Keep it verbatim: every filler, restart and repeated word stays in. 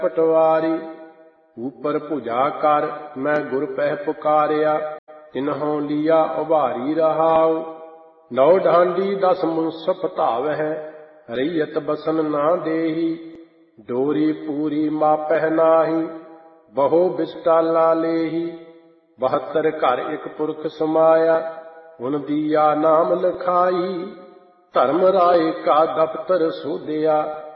पटवारी। ऊपर भुजा कर मैं गुर पह पुकारिया, तिन्हों लिया उभारी रहाऊ। नौ ढांडी दस मुंसफ धावै, रैयत बसन ना देही। डोरी पूरी मापह नाही, बहु बिस्टाला लेही। बहत्तर घर एक पुरख समाया, उन दिया नाम लिखाई। धर्म राय का दफ्तर सोधिया,